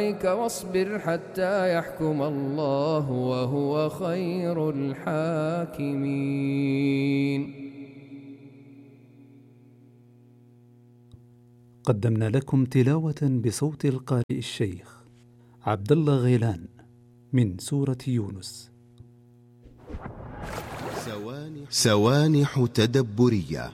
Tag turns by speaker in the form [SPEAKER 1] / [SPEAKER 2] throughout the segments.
[SPEAKER 1] واصبر حتى يحكم الله وهو خير الحاكمين.
[SPEAKER 2] قدمنا لكم تلاوة بصوت القارئ الشيخ عبد الله غيلان من سورة يونس.
[SPEAKER 3] سوانح تدبرية.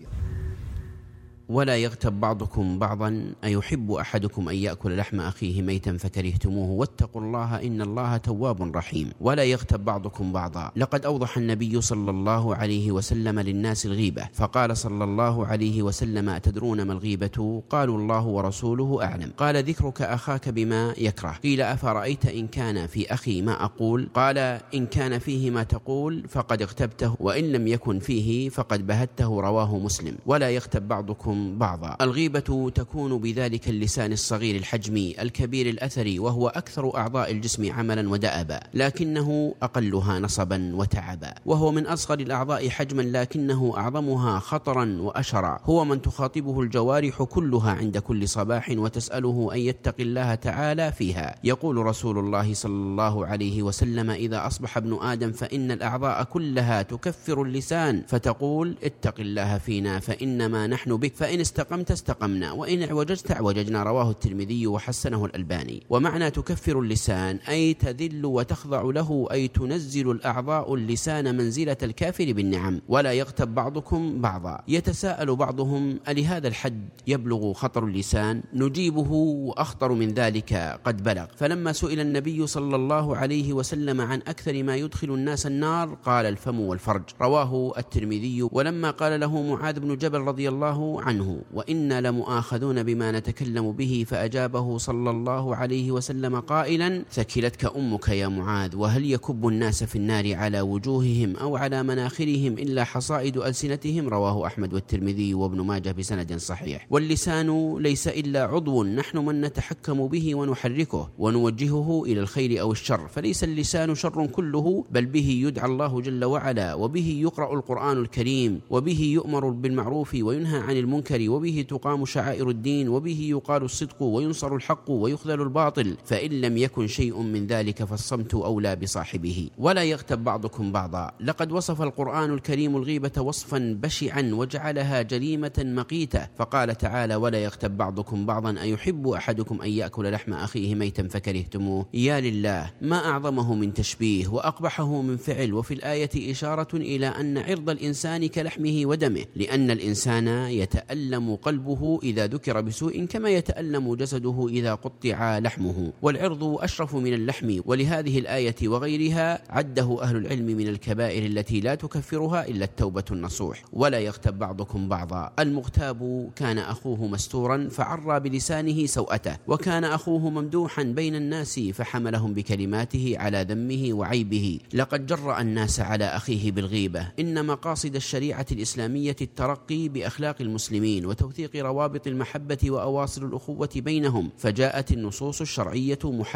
[SPEAKER 4] ولا يغتب بعضكم بعضا أيحب أحدكم أن يأكل لحم أخيه ميتا فكرهتموه واتقوا الله إن الله تواب رحيم. ولا يغتب بعضكم بعضا. لقد أوضح النبي صلى الله عليه وسلم للناس الغيبة، فقال صلى الله عليه وسلم: أتدرون ما الغيبة؟ قالوا الله ورسوله أعلم. قال: ذكرك أخاك بما يكره. قيل: أفرأيت إن كان في أخي ما أقول؟ قال: إن كان فيه ما تقول فقد اغتبته، وإن لم يكن فيه فقد بهته. رواه مسلم. ولا يغتب بعضكم بعضا. الغيبة تكون بذلك اللسان الصغير الحجم الكبير الأثر، وهو أكثر أعضاء الجسم عملا ودأبا، لكنه أقلها نصبا وتعبا، وهو من أصغر الأعضاء حجما لكنه أعظمها خطرا وأشرا. هو من تخاطبه الجوارح كلها عند كل صباح وتسأله أن يتقي الله تعالى فيها. يقول رسول الله صلى الله عليه وسلم: إذا أصبح ابن آدم فإن الأعضاء كلها تكفر اللسان فتقول: اتق الله فينا فإنما نحن بك، فإن استقمت استقمنا وإن اعوججت اعوججنا. رواه الترمذي وحسنه الألباني. ومعنى تكفر اللسان أي تذل وتخضع له، أي تنزل الأعضاء اللسان منزلة الكافر بالنعم. ولا يغتب بعضكم بعضا. يتساءل بعضهم: ألهذا الحد يبلغ خطر اللسان؟ نجيبه: وأخطر من ذلك قد بلغ. فلما سئل النبي صلى الله عليه وسلم عن أكثر ما يدخل الناس النار قال: الفم والفرج. رواه الترمذي. ولما قال له معاذ بن جبل رضي الله عنه: وإنا لمؤاخذون بما نتكلم به، فأجابه صلى الله عليه وسلم قائلا: ثكلتك أمك يا معاذ، وهل يكب الناس في النار على وجوههم أو على مناخرهم إلا حصائد ألسنتهم. رواه أحمد والترمذي وابن ماجه بسند صحيح. واللسان ليس إلا عضو نحن من نتحكم به ونحركه ونوجهه إلى الخير أو الشر، فليس اللسان شر كله، بل به يدعى الله جل وعلا، وبه يقرأ القرآن الكريم، وبه يؤمر بالمعروف وينهى عن المنكر، وبه تقام شعائر الدين، وبه يقال الصدق وينصر الحق ويخذل الباطل، فإن لم يكن شيء من ذلك فالصمت أولى بصاحبه. ولا يغتب بعضكم بعضا. لقد وصف القرآن الكريم الغيبة وصفا بشعا وجعلها جريمة مقيتة، فقال تعالى: ولا يغتب بعضكم بعضا أيحب أحدكم أن يأكل لحم أخيه ميتا فكرهتموه. يا لله، ما أعظمه من تشبيه وأقبحه من فعل. وفي الآية إشارة إلى أن عرض الإنسان كلحمه ودمه، لأن الإنسان يتألم قلبه إذا ذكر بسوء كما يتألم جسده إذا قطع لحمه، والعرض أشرف من اللحم. ولهذه الآية وغيرها عده أهل العلم من الكبائر التي لا تكفرها إلا التوبة النصوح. ولا يغتب بعضكم بعضا. المغتاب كان أخوه مستورا فعرى بلسانه سوءته، وكان أخوه ممدوحا بين الناس فحملهم بكلماته على ذمه وعيبه. لقد جرأ الناس على أخيه بالغيبة. إن مقاصد الشريعة الإسلامية الترقي بأخلاق المسلمين وتوثيق روابط المحبة وأواصر الأخوة بينهم، فجاءت النصوص الشرعية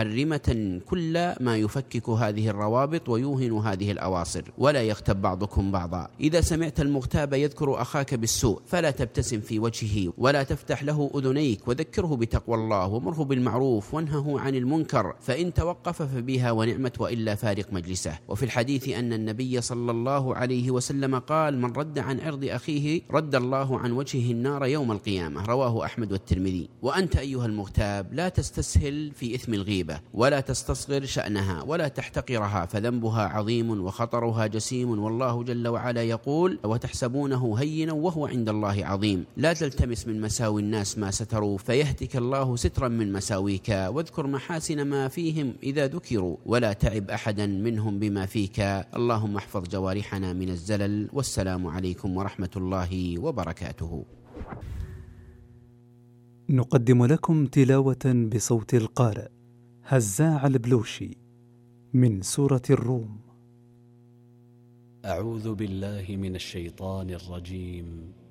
[SPEAKER 4] محرمة كل ما يفكك هذه الروابط ويوهن هذه الأواصر. ولا يغتب بعضكم بعضا. إذا سمعت المغتاب يذكر أخاك بالسوء فلا تبتسم في وجهه ولا تفتح له أذنيك، وذكره بتقوى الله ومره بالمعروف وانهه عن المنكر، فإن توقف فبها ونعمت، وإلا فارق مجلسه. وفي الحديث أن النبي صلى الله عليه وسلم قال: من رد عن عرض أخيه رد الله عن وجهه النار يوم القيامة. رواه أحمد والترمذي. وأنت أيها المغتاب لا تستسهل في إثم الغيبة، ولا تستصغر شأنها ولا تحتقرها، فذنبها عظيم وخطرها جسيم. والله جل وعلا يقول: وتحسبونه هينا وهو عند الله عظيم. لا تلتمس من مساوي الناس ما ستروا فيهتك الله سترا من مساويك، واذكر محاسن ما فيهم إذا ذكروا، ولا تعب أحدا منهم بما فيك. اللهم احفظ جوارحنا من الزلل. والسلام عليكم ورحمة الله وبركاته.
[SPEAKER 2] نقدم لكم تلاوة بصوت القارئ هزاع البلوشي من سورة الروم.
[SPEAKER 5] أعوذ بالله من الشيطان الرجيم.